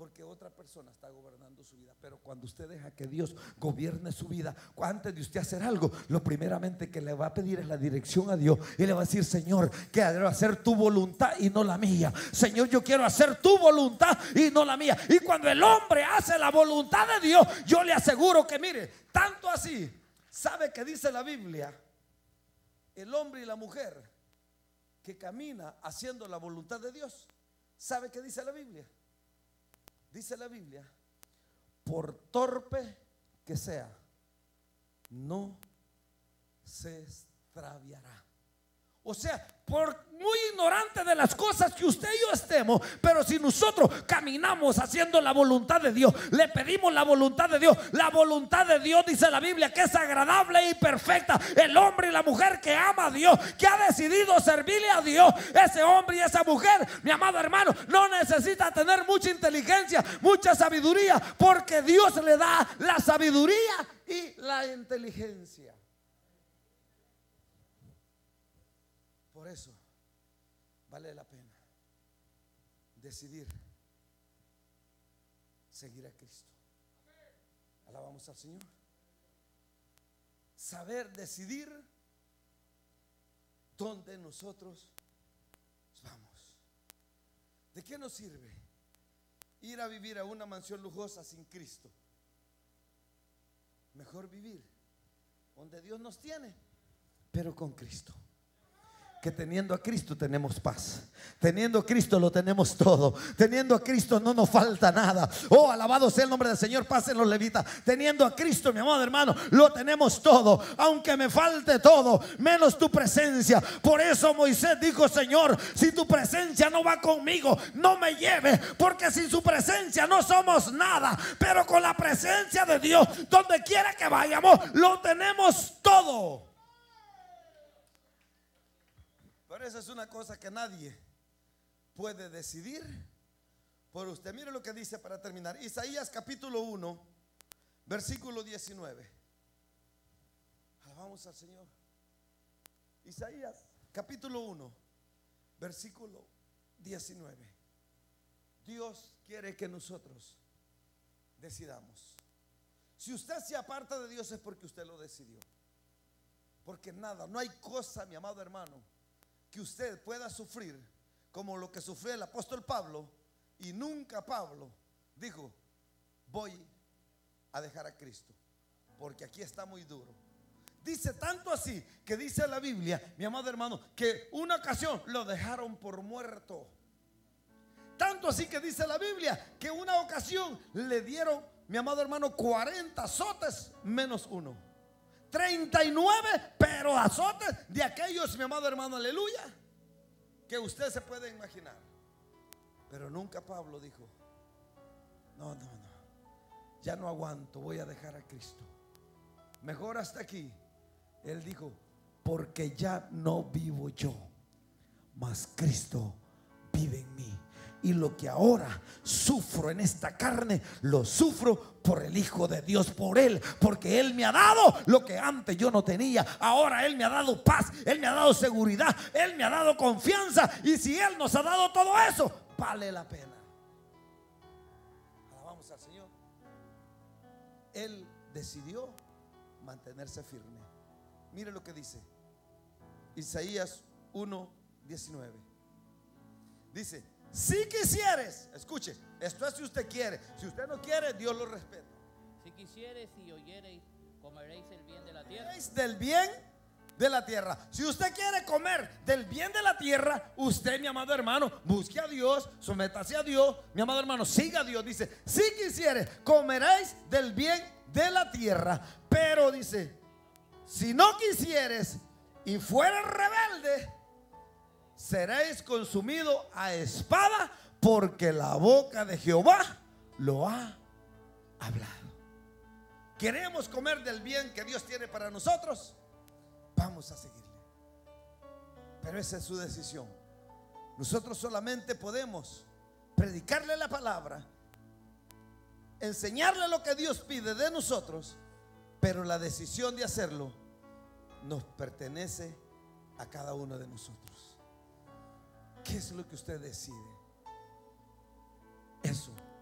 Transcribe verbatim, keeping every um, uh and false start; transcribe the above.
porque otra persona está gobernando su vida. Pero cuando usted deja que Dios gobierne su vida, antes de usted hacer algo, lo primeramente que le va a pedir es la dirección a Dios. Y le va a decir: Señor, quiero hacer tu voluntad y no la mía. Señor, yo quiero hacer tu voluntad y no la mía. Y cuando el hombre hace la voluntad de Dios, yo le aseguro que, mire, tanto así, ¿sabe que dice la Biblia? El hombre y la mujer que camina haciendo la voluntad de Dios, ¿sabe qué dice la Biblia? Dice la Biblia: por torpe que sea, no se extraviará. O sea, por muy ignorante de las cosas que usted y yo estemos, pero si nosotros caminamos haciendo la voluntad de Dios, le pedimos la voluntad de Dios. La voluntad de Dios, dice la Biblia, que es agradable y perfecta. El hombre y la mujer que ama a Dios, que ha decidido servirle a Dios, ese hombre y esa mujer, mi amado hermano, no necesita tener mucha inteligencia, mucha sabiduría, porque Dios le da la sabiduría y la inteligencia. Por eso vale la pena decidir seguir a Cristo. Alabamos al Señor. Saber decidir dónde nosotros vamos. ¿De qué nos sirve ir a vivir a una mansión lujosa sin Cristo? Mejor vivir donde Dios nos tiene, pero con Cristo. Que teniendo a Cristo tenemos paz. Teniendo a Cristo lo tenemos todo. Teniendo a Cristo no nos falta nada. Oh, alabado sea el nombre del Señor. Pasen los levitas. Teniendo a Cristo, mi amado hermano, lo tenemos todo. Aunque me falte todo, menos tu presencia. Por eso Moisés dijo: Señor, si tu presencia no va conmigo, no me lleves, porque sin su presencia no somos nada. Pero con la presencia de Dios, donde quiera que vayamos, lo tenemos todo. Pero esa es una cosa que nadie puede decidir por usted. Mire lo que dice para terminar. Isaías capítulo uno, versículo diecinueve. Alabamos al Señor. Isaías capítulo uno, versículo diecinueve. Dios quiere que nosotros decidamos. Si usted se aparta de Dios es porque usted lo decidió. Porque nada, no hay cosa, mi amado hermano, que usted pueda sufrir como lo que sufrió el apóstol Pablo. Y nunca Pablo dijo: voy a dejar a Cristo, porque aquí está muy duro. Dice tanto así que dice la Biblia, mi amado hermano, que una ocasión lo dejaron por muerto. Tanto así que dice la Biblia que una ocasión le dieron, mi amado hermano, cuarenta azotes menos uno. treinta y nueve, pero azotes de aquellos, mi amado hermano, aleluya, que usted se puede imaginar. Pero nunca Pablo dijo: no, no, no, ya no aguanto, voy a dejar a Cristo. Mejor hasta aquí. Él dijo: porque ya no vivo yo, mas Cristo vive en mí. Y lo que ahora sufro en esta carne, lo sufro por el Hijo de Dios, por Él, porque Él me ha dado lo que antes yo no tenía. Ahora Él me ha dado paz, Él me ha dado seguridad, Él me ha dado confianza. Y si Él nos ha dado todo eso, vale la pena. Alabamos al Señor. Él decidió mantenerse firme. Mire lo que dice Isaías uno diecinueve. Dice: si quisieres, escuche, esto es si usted quiere. Si usted no quiere, Dios lo respeta. Si quisieres y oyereis, comeréis el bien de la tierra. Comeréis del bien de la tierra. Si usted quiere comer del bien de la tierra, usted, mi amado hermano, busque a Dios, sométase a Dios, mi amado hermano, siga a Dios. Dice: si quisieres, comeréis del bien de la tierra. Pero dice: si no quisieres y fueres rebelde, seréis consumido a espada, porque la boca de Jehová lo ha hablado. ¿Queremos comer del bien que Dios tiene para nosotros? Vamos a seguirle. Pero esa es su decisión. Nosotros solamente podemos predicarle la palabra, enseñarle lo que Dios pide de nosotros, pero la decisión de hacerlo nos pertenece a cada uno de nosotros. ¿Qué es lo que usted decide? Eso